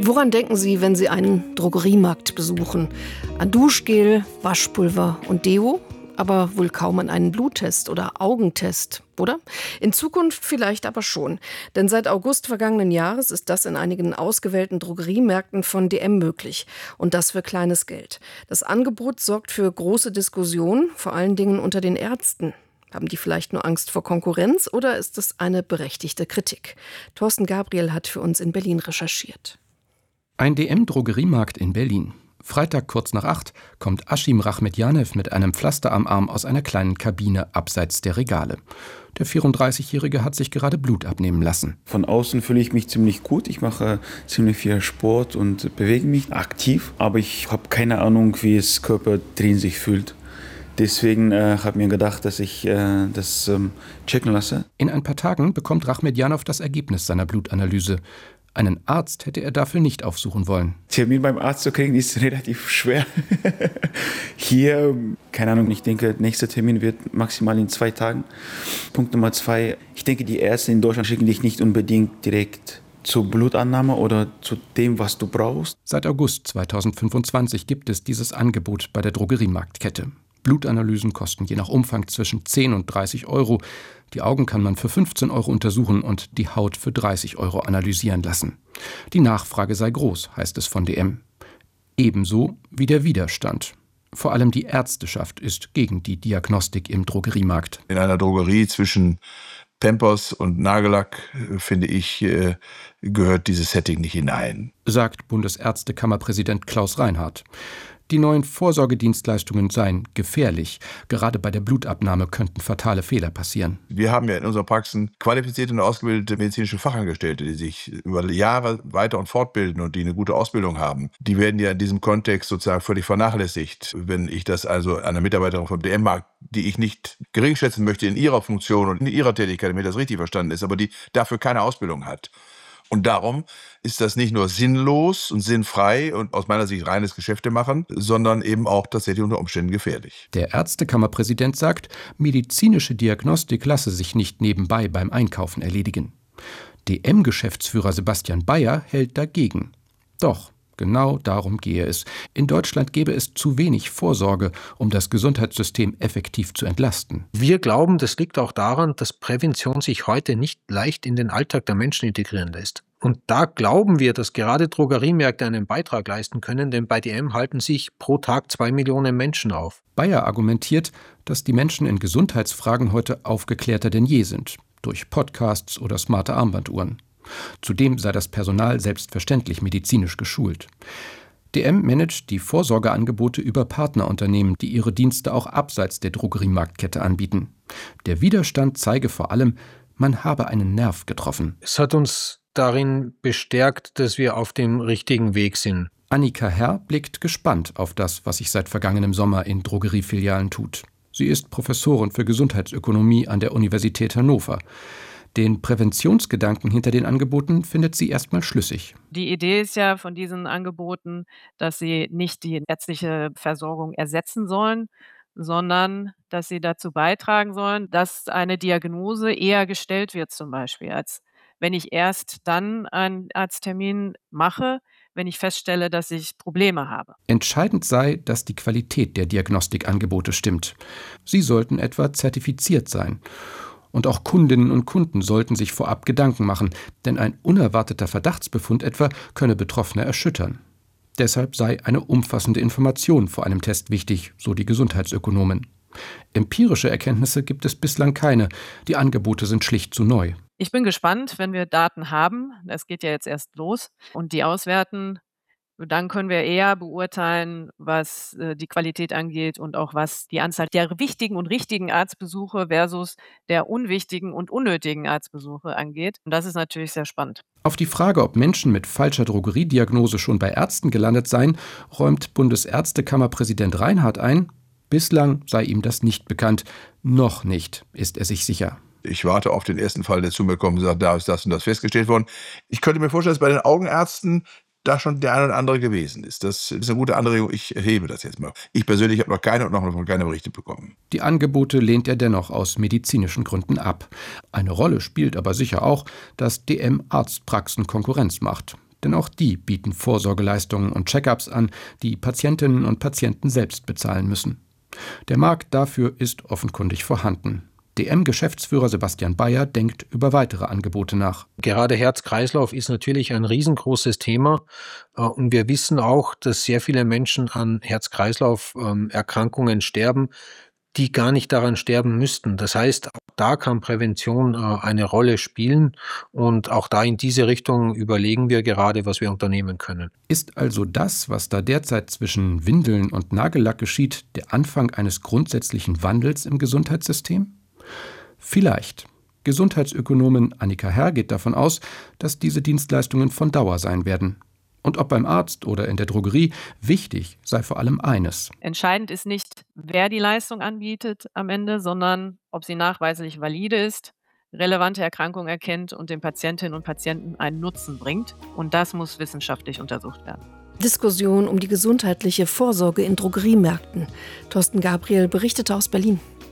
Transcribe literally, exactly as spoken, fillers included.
Woran denken Sie, wenn Sie einen Drogeriemarkt besuchen? An Duschgel, Waschpulver und Deo? Aber wohl kaum an einen Bluttest oder Augentest, oder? In Zukunft vielleicht aber schon. Denn seit August vergangenen Jahres ist das in einigen ausgewählten Drogeriemärkten von D M möglich. Und das für kleines Geld. Das Angebot sorgt für große Diskussionen, vor allen Dingen unter den Ärzten. Haben die vielleicht nur Angst vor Konkurrenz oder ist es eine berechtigte Kritik? Thorsten Gabriel hat für uns in Berlin recherchiert. Ein D M-Drogeriemarkt in Berlin. Freitag kurz nach acht kommt Aschim Rachmedjanew mit einem Pflaster am Arm aus einer kleinen Kabine abseits der Regale. Der vierunddreißigjährige hat sich gerade Blut abnehmen lassen. Von außen fühle ich mich ziemlich gut. Ich mache ziemlich viel Sport und bewege mich aktiv. Aber ich habe keine Ahnung, wie es Körper drin sich fühlt. Deswegen äh, habe ich mir gedacht, dass ich äh, das ähm, checken lasse. In ein paar Tagen bekommt Rachmedjanew das Ergebnis seiner Blutanalyse. Einen Arzt hätte er dafür nicht aufsuchen wollen. Termin beim Arzt zu kriegen, ist relativ schwer. Hier, keine Ahnung, ich denke, nächster Termin wird maximal in zwei Tagen. Punkt Nummer zwei, ich denke, die Ärzte in Deutschland schicken dich nicht unbedingt direkt zur Blutannahme oder zu dem, was du brauchst. Seit August zweitausendfünfundzwanzig gibt es dieses Angebot bei der Drogeriemarktkette. Blutanalysen kosten je nach Umfang zwischen zehn und dreißig Euro. Die Augen kann man für fünfzehn Euro untersuchen und die Haut für dreißig Euro analysieren lassen. Die Nachfrage sei groß, heißt es von D M. Ebenso wie der Widerstand. Vor allem die Ärzteschaft ist gegen die Diagnostik im Drogeriemarkt. In einer Drogerie zwischen Pampers und Nagellack, finde ich, gehört dieses Setting nicht hinein, sagt Bundesärztekammerpräsident Klaus Reinhardt. Die neuen Vorsorgedienstleistungen seien gefährlich. Gerade bei der Blutabnahme könnten fatale Fehler passieren. Wir haben ja in unseren Praxen qualifizierte und ausgebildete medizinische Fachangestellte, die sich über Jahre weiter- und fortbilden und die eine gute Ausbildung haben. Die werden ja in diesem Kontext sozusagen völlig vernachlässigt. Wenn ich das also einer Mitarbeiterin vom D M-Markt, die ich nicht geringschätzen möchte in ihrer Funktion und in ihrer Tätigkeit, damit das richtig verstanden ist, aber die dafür keine Ausbildung hat. Und darum ist das nicht nur sinnlos und sinnfrei und aus meiner Sicht reines Geschäftemachen, sondern eben auch tatsächlich unter Umständen gefährlich. Der Ärztekammerpräsident sagt, medizinische Diagnostik lasse sich nicht nebenbei beim Einkaufen erledigen. D M-Geschäftsführer Sebastian Bayer hält dagegen. Doch, genau darum gehe es. In Deutschland gäbe es zu wenig Vorsorge, um das Gesundheitssystem effektiv zu entlasten. Wir glauben, das liegt auch daran, dass Prävention sich heute nicht leicht in den Alltag der Menschen integrieren lässt. Und da glauben wir, dass gerade Drogeriemärkte einen Beitrag leisten können, denn bei D M halten sich pro Tag zwei Millionen Menschen auf. Bayer argumentiert, dass die Menschen in Gesundheitsfragen heute aufgeklärter denn je sind, durch Podcasts oder smarte Armbanduhren. Zudem sei das Personal selbstverständlich medizinisch geschult. D M managt die Vorsorgeangebote über Partnerunternehmen, die ihre Dienste auch abseits der Drogeriemarktkette anbieten. Der Widerstand zeige vor allem, man habe einen Nerv getroffen. Es hat uns darin bestärkt, dass wir auf dem richtigen Weg sind. Annika Herr blickt gespannt auf das, was sich seit vergangenem Sommer in Drogeriefilialen tut. Sie ist Professorin für Gesundheitsökonomie an der Universität Hannover. Den Präventionsgedanken hinter den Angeboten findet sie erstmal schlüssig. Die Idee ist ja von diesen Angeboten, dass sie nicht die ärztliche Versorgung ersetzen sollen, sondern dass sie dazu beitragen sollen, dass eine Diagnose eher gestellt wird zum Beispiel, als wenn ich erst dann einen Arzttermin mache, wenn ich feststelle, dass ich Probleme habe. Entscheidend sei, dass die Qualität der Diagnostikangebote stimmt. Sie sollten etwa zertifiziert sein. Und auch Kundinnen und Kunden sollten sich vorab Gedanken machen, denn ein unerwarteter Verdachtsbefund etwa könne Betroffene erschüttern. Deshalb sei eine umfassende Information vor einem Test wichtig, so die Gesundheitsökonomen. Empirische Erkenntnisse gibt es bislang keine. Die Angebote sind schlicht zu neu. Ich bin gespannt, wenn wir Daten haben. Es geht ja jetzt erst los und die auswerten. Dann können wir eher beurteilen, was äh, die Qualität angeht und auch was die Anzahl der wichtigen und richtigen Arztbesuche versus der unwichtigen und unnötigen Arztbesuche angeht. Und das ist natürlich sehr spannend. Auf die Frage, ob Menschen mit falscher Drogeriediagnose schon bei Ärzten gelandet seien, räumt Bundesärztekammerpräsident Reinhardt ein, bislang sei ihm das nicht bekannt. Noch nicht, ist er sich sicher. Ich warte auf den ersten Fall, der zu mir kommt und sagt, da ist das und das festgestellt worden. Ich könnte mir vorstellen, dass bei den Augenärzten da schon der eine oder andere gewesen ist. Das ist eine gute Anregung. Ich erhebe das jetzt mal. Ich persönlich habe noch keine und noch von keiner Berichte bekommen. Die Angebote lehnt er dennoch aus medizinischen Gründen ab. Eine Rolle spielt aber sicher auch, dass D M Arztpraxen Konkurrenz macht. Denn auch die bieten Vorsorgeleistungen und Check-ups an, die Patientinnen und Patienten selbst bezahlen müssen. Der Markt dafür ist offenkundig vorhanden. D M-Geschäftsführer Sebastian Bayer denkt über weitere Angebote nach. Gerade Herz-Kreislauf ist natürlich ein riesengroßes Thema. Und wir wissen auch, dass sehr viele Menschen an Herz-Kreislauf-Erkrankungen sterben, die gar nicht daran sterben müssten. Das heißt, auch da kann Prävention eine Rolle spielen. Und auch da in diese Richtung überlegen wir gerade, was wir unternehmen können. Ist also das, was da derzeit zwischen Windeln und Nagellack geschieht, der Anfang eines grundsätzlichen Wandels im Gesundheitssystem? Vielleicht. Gesundheitsökonomin Annika Herr geht davon aus, dass diese Dienstleistungen von Dauer sein werden. Und ob beim Arzt oder in der Drogerie, wichtig sei vor allem eines. Entscheidend ist nicht, wer die Leistung anbietet am Ende, sondern ob sie nachweislich valide ist, relevante Erkrankungen erkennt und den Patientinnen und Patienten einen Nutzen bringt. Und das muss wissenschaftlich untersucht werden. Diskussion um die gesundheitliche Vorsorge in Drogeriemärkten. Thorsten Gabriel berichtete aus Berlin.